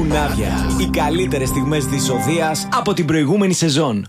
Κουνάβια. Οι καλύτερες στιγμές της οδείας από την προηγούμενη σεζόν.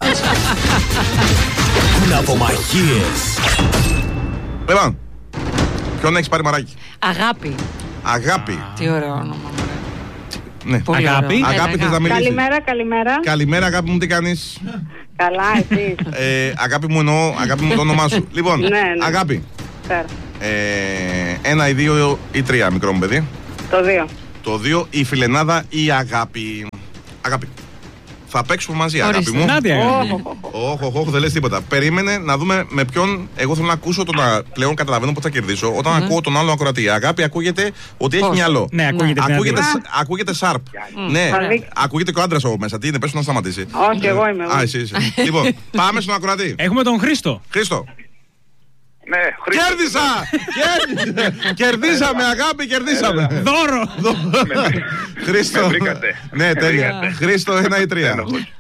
Κουναβομαχίες. Λοιπόν, ποιον έχεις πάρει μαράκι? Αγάπη. Αγάπη. Τι ωραίο όνομα. Ναι. Πολύ Αγάπη. ωραίο. Αγάπη, θες να μιλήσεις? Καλημέρα. Καλημέρα, αγάπη μου, τι κάνεις? Καλά, εσείς. Αγάπη μου, εννοώ, αγάπη μου, το όνομά σου. Λοιπόν, Ναι. αγάπη. Πέρα. 1 ή 2 ή 3, μικρό μου παιδί. Το 2. Το 2, η φιλενάδα ή η αγάπη. Αγάπη. Θα παίξουμε μαζί, αγάπη Ορίστε. μου. Νάντια. Όχι, δεν λες τίποτα. Περίμενε να δούμε με ποιον. Εγώ θέλω να ακούσω τον. Πλέον καταλαβαίνω πώς θα κερδίσω. Όταν ακούω τον άλλο ακροατή. Αγάπη, ακούγεται ότι έχει Πώς? μυαλό. Ναι, ακούγεται. Ακούγεται σάρπ. Ναι, ακούγεται και ο άντρας μέσα. Τι είναι, πες του να σταματήσει. Όχι, εγώ είμαι. Α, εσύ είσαι. Λοιπόν, πάμε στον ακροατή. Έχουμε τον Χρήστο. Χρήστο. Ναι, Χρήστο. Κέρδισα! Κερδίσαμε, αγάπη, κερδίσαμε. Δώρο! Χρήστο. Με βρήκατε. Ναι, τέλεια. Χρήστο, 1 ή 3.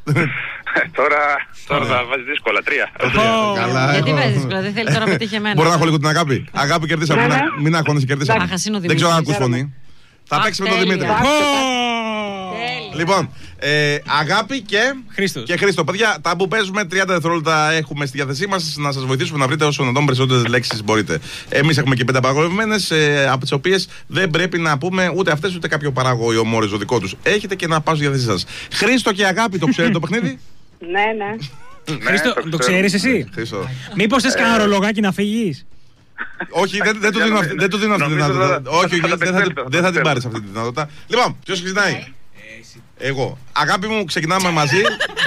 Τώρα θα βάζει δύσκολα. 3. Καλά. Γιατί βάζεις δύσκολα, δεν θέλει τώρα να πετύχει εμένα. Μπορώ να έχω λίγο την αγάπη. Αγάπη, κερδίσαμε. Ναι. Μην αγχώνεσαι, κερδίσαμε. Αχ, ας είναι ο Δεν ξέρω αν ακούς Δημήτρης. φωνή. Θα Αχ, παίξει με τον τέλεια. Δημήτρη. Λοιπόν, αγάπη Χρήστος. και Χρήστο. Παιδιά, τα που παίζουμε 30 δευτερόλεπτα έχουμε στη διάθεσή μας να σας βοηθήσουμε να βρείτε όσο δυνατόν περισσότερες λέξεις μπορείτε. Εμείς έχουμε και 5 απαγορευμένες, από τις οποίες δεν πρέπει να πούμε ούτε αυτές ούτε κάποιο παράγω ή ομόριζο δικό τους. Έχετε και να πάω στη διάθεσή σας. Χρήστο και αγάπη, το ξέρετε το παιχνίδι? Ναι. Χρήστο, το ξέρεις εσύ? Χρήστο. Μήπως θες κανένα ρολογάκι να φύγεις? Όχι, δεν του δίνω αυτή τη δυνατότητα. Όχι, δεν θα την πάρεις αυτή τη δυνατότητα. Λοιπόν, ποιος ξεκινάει? Εγώ. Αγάπη μου, ξεκινάμε μαζί.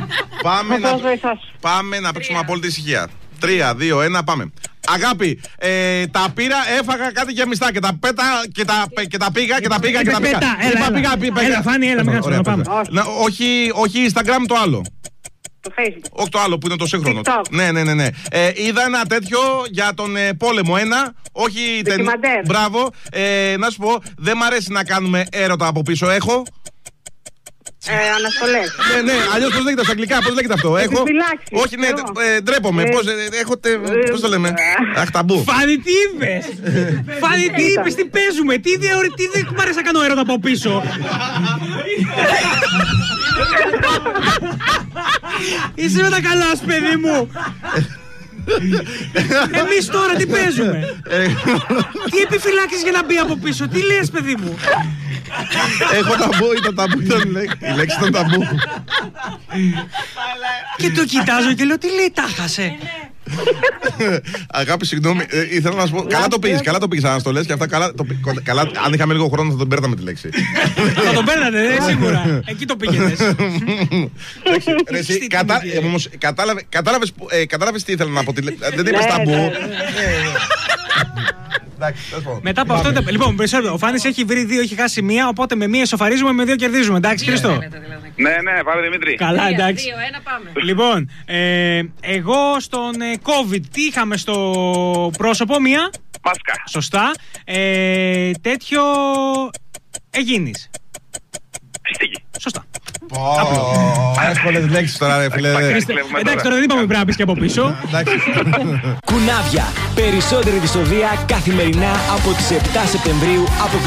Πάμε να παίξουμε απόλυτη ησυχία. 3, 2, 1, πάμε. Αγάπη, τα πήρα, έφαγα κάτι γεμιστά και τα πέτα και τα πήγα. Έλα, Φάνη, έλα, μην να πάμε. Όχι Instagram, το άλλο. Το Facebook. Όχι το άλλο που είναι το σύγχρονο. TikTok. Ναι. Είδα ένα τέτοιο για τον πόλεμο. Όχι Ντοκιμαντέρ. Μπράβο. Να σου πω, δεν μ' αρέσει να κάνουμε έρωτα από πίσω. Έχω. Αναστολές. Ναι, αλλιώς πώς λέγεται στα αγγλικά, πώς λέγεται αυτό? Έχω. Επιφυλάξεις. Όχι, ναι, ντρέπομαι. Πώς το λέμε? Αχ, ταμπού. Φάνη, τι είπες? Φάνη, τι είπες, τι παίζουμε? Τι δεν μου αρέσει να κάνω έρωτα από πίσω? Είσαι με τα καλά σου, παιδί μου. Εμείς τώρα τι παίζουμε? Τι επιφυλάξεις για να μπει από πίσω? Τι λες, παιδί μου? Έχω ταμπού, ήταν ταμπού, η λέξη ήταν ταμπού. Και το κοιτάζω και λέω, τι λέει, τα χάσε? Αγάπη, συγγνώμη, ήθελα να σου πω. Καλά το πήγες, αναστολές και αυτά. Καλά, αν είχαμε λίγο χρόνο θα τον παίρναμε τη λέξη. Θα τον παίρνατε, σίγουρα. Εκεί το πήγαινες. Όμως κατάλαβες τι ήθελα να πω. Δεν είπες ταμπού. Μετά από αυτό. Λοιπόν, περισσότερο. Ο Φάνης έχει βρει 2, έχει χάσει 1. Οπότε με 1 ισοφαρίζουμε, με 2 κερδίζουμε. Εντάξει, Χρήστο? Ναι, πάμε Δημήτρη. Καλά, εντάξει. 2-1, πάμε. Λοιπόν, εγώ στον COVID τι είχαμε στο πρόσωπο? 1. Μάσκα. Σωστά. Τέτοιο. Εγίνης. Στίγη. Σωστά. Εύκολες λέξεις τώρα, ρε φίλε. Εντάξει, τώρα δεν είπαμε πρέπει να πεις και από πίσω. Κουνάβια. Περισσότερη δυσοδεία καθημερινά από τις 7 Σεπτεμβρίου από